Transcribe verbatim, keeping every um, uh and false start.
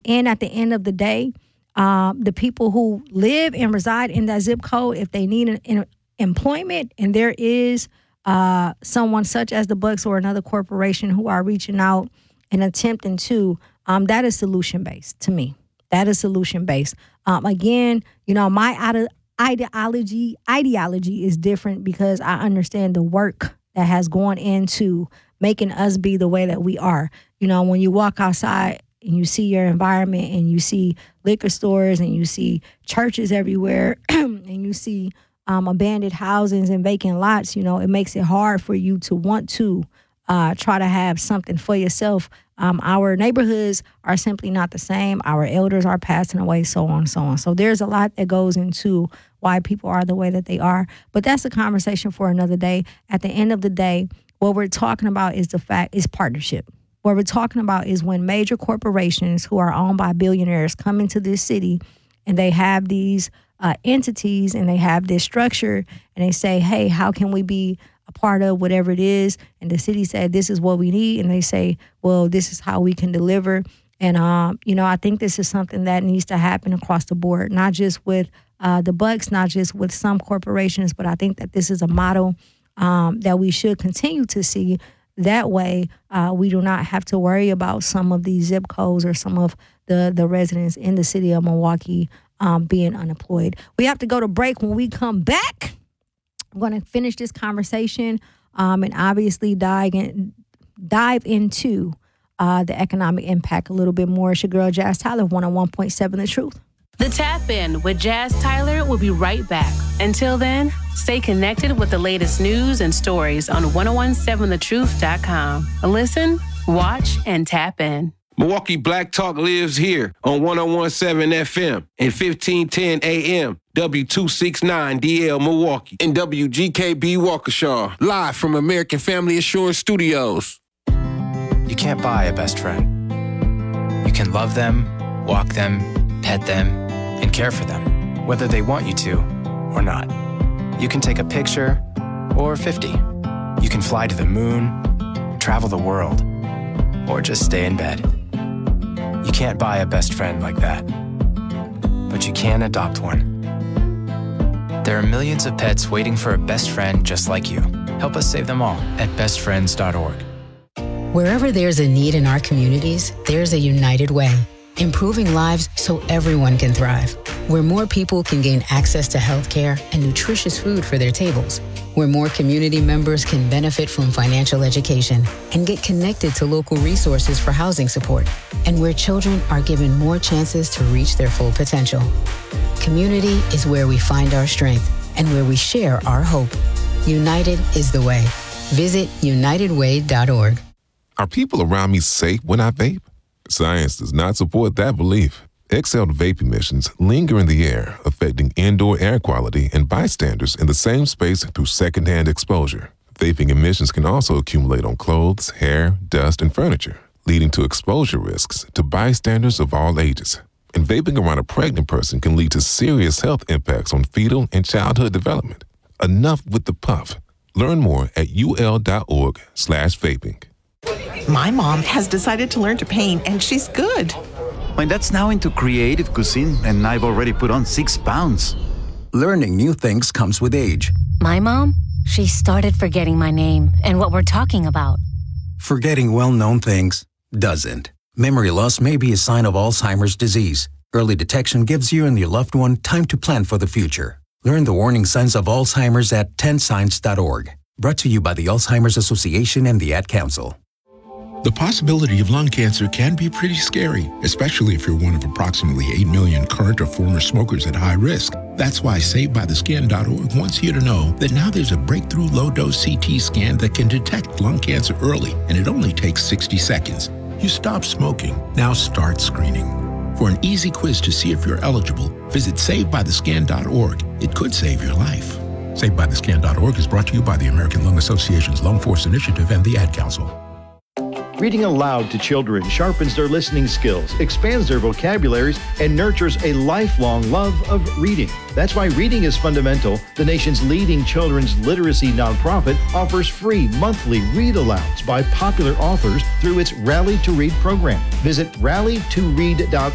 and at the end of the day, um, the people who live and reside in that zip code, if they need an, an employment and there is uh, someone such as the Bucks or another corporation who are reaching out and attempting to, um, that is solution-based to me. That is solution-based. Um, again, you know, my ide- ideology ideology is different because I understand the work that has gone into making us be the way that we are. You know, when you walk outside and you see your environment and you see liquor stores and you see churches everywhere and you see um, abandoned housings and vacant lots, you know, it makes it hard for you to want to uh, try to have something for yourself. Um, our neighborhoods are simply not the same. Our elders are passing away, so on and so on. So there's a lot that goes into why people are the way that they are. But that's a conversation for another day. At the end of the day, what we're talking about is the fact is partnership. What we're talking about is when major corporations who are owned by billionaires come into this city and they have these uh, entities and they have this structure and they say, hey, how can we be a part of whatever it is? And the city said, this is what we need. And they say, well, this is how we can deliver. And, um, you know, I think this is something that needs to happen across the board, not just with uh, the Bucks, not just with some corporations, but I think that this is a model um, that we should continue to see. That way, uh, we do not have to worry about some of these zip codes or some of the, the residents in the city of Milwaukee um, being unemployed. We have to go to break. When we come back, I'm going to finish this conversation um, and obviously dive, in, dive into uh, the economic impact a little bit more. It's your girl, Jazz Tyler, one oh one point seven The Truth. The Tap In with Jazz Tyler will be right back. Until then, stay connected with the latest news and stories on ten seventeen the truth dot com. Listen, watch, and tap in. Milwaukee Black Talk lives here on ten seventeen F M and fifteen ten A M. W two sixty-nine D L Milwaukee and W G K B Waukesha, live from American Family Assurance Studios. You can't buy a best friend. You can love them, walk them, pet them, and care for them, whether they want you to or not. You can take a picture or fifty. You can fly to the moon, travel the world, or just stay in bed. You can't buy a best friend like that, but you can adopt one. There are millions of pets waiting for a best friend just like you. Help us save them all at best friends dot org. Wherever there's a need in our communities, there's a United Way. Improving lives so everyone can thrive. Where more people can gain access to healthcare and nutritious food for their tables. Where more community members can benefit from financial education and get connected to local resources for housing support. And where children are given more chances to reach their full potential. Community is where we find our strength and where we share our hope. United is the way. Visit united way dot org. Are people around me safe when I vape? Science does not support that belief. Exhaled vape emissions linger in the air, affecting indoor air quality and bystanders in the same space through secondhand exposure. Vaping emissions can also accumulate on clothes, hair, dust, and furniture, leading to exposure risks to bystanders of all ages. And vaping around a pregnant person can lead to serious health impacts on fetal and childhood development. Enough with the puff. Learn more at ul.org slash vaping. My mom has decided to learn to paint, and she's good. My dad's now into creative cuisine, and I've already put on six pounds. Learning new things comes with age. My mom, she started forgetting my name and what we're talking about. Forgetting well-known things doesn't. Memory loss may be a sign of Alzheimer's disease. Early detection gives you and your loved one time to plan for the future. Learn the warning signs of Alzheimer's at ten signs dot org. Brought to you by the Alzheimer's Association and the Ad Council. The possibility of lung cancer can be pretty scary, especially if you're one of approximately eight million current or former smokers at high risk. That's why Saved By The Skin dot org wants you to know that now there's a breakthrough low-dose C T scan that can detect lung cancer early, and it only takes sixty seconds. You stop smoking, now start screening. For an easy quiz to see if you're eligible, visit Saved By The Skin dot org. It could save your life. Saved By The Skin dot org is brought to you by the American Lung Association's Lung Force Initiative and the Ad Council. Reading aloud to children sharpens their listening skills, expands their vocabularies, and nurtures a lifelong love of reading. That's why Reading is Fundamental, the nation's leading children's literacy nonprofit, offers free monthly read-alouds by popular authors through its Rally to Read program. Visit rally to read dot